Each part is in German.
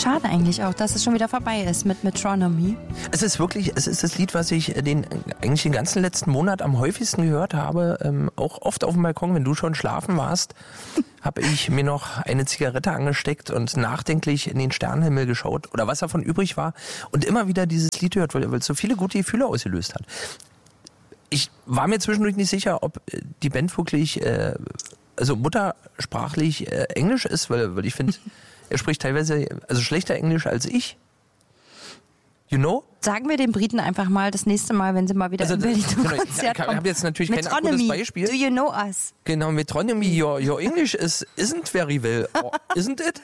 Schade eigentlich auch, dass es schon wieder vorbei ist mit Metronomy. Es ist das Lied, was ich eigentlich den ganzen letzten Monat am häufigsten gehört habe. Auch oft auf dem Balkon, wenn du schon schlafen warst, habe ich mir noch eine Zigarette angesteckt und nachdenklich in den Sternenhimmel geschaut oder was davon übrig war und immer wieder dieses Lied gehört, weil es so viele gute Gefühle ausgelöst hat. Ich war mir zwischendurch nicht sicher, ob die Band wirklich also muttersprachlich Englisch ist, weil ich finde, er spricht teilweise schlechter Englisch als ich. You know? Sagen wir den Briten einfach mal das nächste Mal, wenn sie mal wieder in Berlin zum Konzert kommen. Ich habe jetzt natürlich kein akutes Beispiel. Do you know us? Genau, Metronomy, your English isn't very well. Isn't it?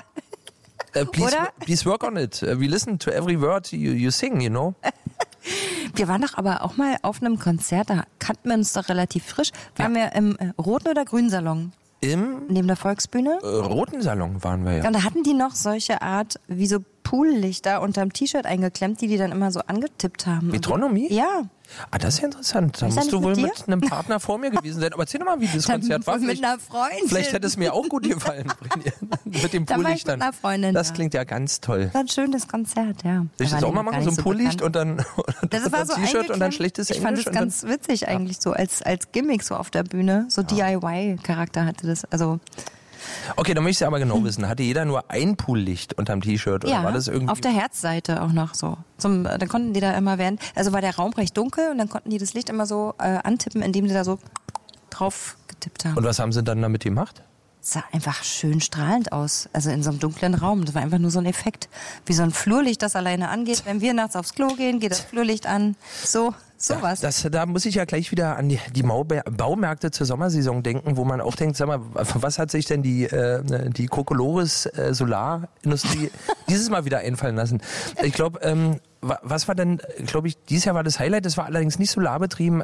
Please work on it. We listen to every word you sing, you know? Wir waren doch aber auch mal auf einem Konzert, da kannten wir uns doch relativ frisch. Waren wir im roten oder grünen Salon? Neben der Volksbühne? Roten Salon waren wir, ja. Und da hatten die noch solche Art, wie so Poollichter unterm T-Shirt eingeklemmt, die dann immer so angetippt haben. Metronomy? Ja. Ah, das ist ja interessant. Da musst du wohl mit einem Partner vor mir gewesen sein. Aber erzähl doch mal, wie das Konzert war. Mit einer Freundin. Vielleicht hätte es mir auch gut gefallen. Mit dem Poollichtern. Mit einer Freundin. Das klingt ja ganz toll. Das war ein schönes Konzert, ja. Soll ich das auch mal machen? So ein Poollicht und dann das war so T-Shirt und dann schlechtes Englisch. Ich fand das ganz witzig eigentlich so als Gimmick so auf der Bühne. So DIY-Charakter hatte das. Also okay, dann möchte ich aber genau wissen. Hatte jeder nur ein Poollicht unterm T-Shirt? Oder war das irgendwie auf der Herzseite auch noch so. Dann konnten die da immer war der Raum recht dunkel und dann konnten die das Licht immer so antippen, indem sie da so drauf getippt haben. Und was haben sie dann damit gemacht? Es sah einfach schön strahlend aus. Also in so einem dunklen Raum. Das war einfach nur so ein Effekt. Wie so ein Flurlicht, das alleine angeht. Wenn wir nachts aufs Klo gehen, geht das Flurlicht an. Sowas. Da muss ich ja gleich wieder an die Baumärkte zur Sommersaison denken, wo man auch denkt, sag mal, was hat sich denn die Kokolores Solarindustrie dieses Mal wieder einfallen lassen? Ich glaube, was war denn, glaube ich, dieses Jahr war das Highlight, das war allerdings nicht solarbetrieben,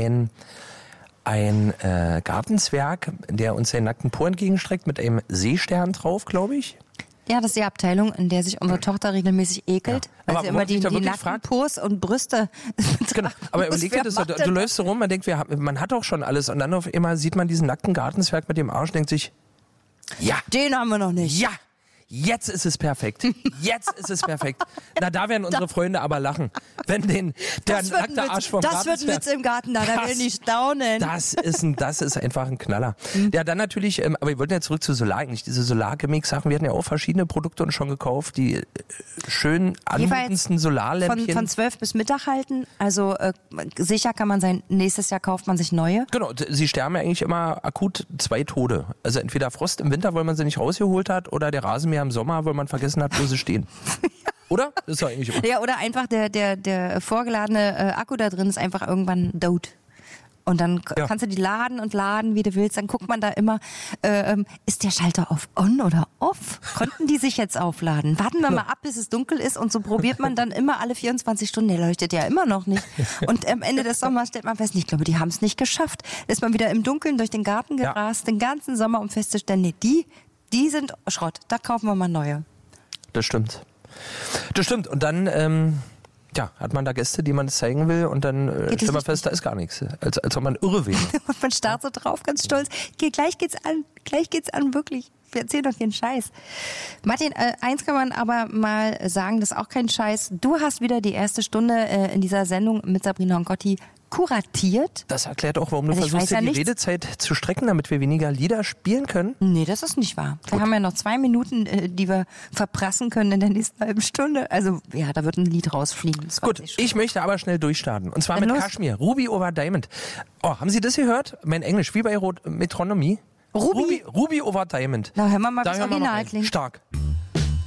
ein Gartenzwerg, der uns seinen nackten Po entgegenstreckt mit einem Seestern drauf, glaube ich. Ja, das ist die Abteilung, in der sich unsere Tochter regelmäßig ekelt. Ja. Weil sie immer die nackten Pos und Brüste genau. Aber überleg dir das, du läufst so rum, man denkt, man hat auch schon alles. Und dann auf einmal sieht man diesen nackten Gartenzwerg mit dem Arsch, denkt sich, ja. Den haben wir noch nicht. Ja. Jetzt ist es perfekt. Jetzt ist es perfekt. Na, da werden unsere Freunde aber lachen. Wenn der nackte Arsch vom Das wird ein Witz im Garten, da will ich staunen. Das ist einfach ein Knaller. Ja, dann natürlich, aber wir wollten ja zurück zu Solar eigentlich. Diese Solar-Gimmick-Sachen, wir hatten ja auch verschiedene Produkte und schon gekauft, die schön anmutendsten Solarlämpchen. Von 12 bis Mittag halten, also sicher kann man sein, nächstes Jahr kauft man sich neue. Genau, sie sterben ja eigentlich immer akut 2 Tode. Also entweder Frost im Winter, weil man sie nicht rausgeholt hat, oder der Rasenmäher im Sommer, weil man vergessen hat, wo sie stehen. Oder? Das ist doch eigentlich immer. Ja, oder einfach der vorgeladene Akku da drin ist einfach irgendwann tot. Und dann kannst du die laden, wie du willst. Dann guckt man da immer, ist der Schalter auf on oder off? Konnten die sich jetzt aufladen? Warten wir mal ab, bis es dunkel ist. Und so probiert man dann immer alle 24 Stunden. Der leuchtet ja immer noch nicht. Und am Ende des Sommers stellt man fest, ich glaube, die haben es nicht geschafft. Da ist man wieder im Dunkeln durch den Garten gerast, den ganzen Sommer, um festzustellen, nee, die sind Schrott. Da kaufen wir mal neue. Das stimmt. Und dann hat man da Gäste, die man es zeigen will und dann stellt man fest, da ist gar nichts. Als ob man irre wäre. Und man starrt so drauf, ganz stolz. Gleich geht's an, wirklich. Wir erzählen doch keinen Scheiß. Martin, eins kann man aber mal sagen, das ist auch kein Scheiß. Du hast wieder die erste Stunde in dieser Sendung mit Sabrina und Gotti kuratiert. Das erklärt auch, warum du versuchst, die Redezeit zu strecken, damit wir weniger Lieder spielen können. Nee, das ist nicht wahr. Wir haben ja noch 2 Minuten, die wir verprassen können in der nächsten halben Stunde. Also, ja, da wird ein Lied rausfliegen. Gut, ich möchte aber schnell durchstarten. Und zwar mit Kashmir, Ruby over Diamond. Oh, haben Sie das gehört? Mein Englisch, wie bei Metronomy. Ruby over Diamond. Na, hören wir mal, wie das Original klingt. Stark.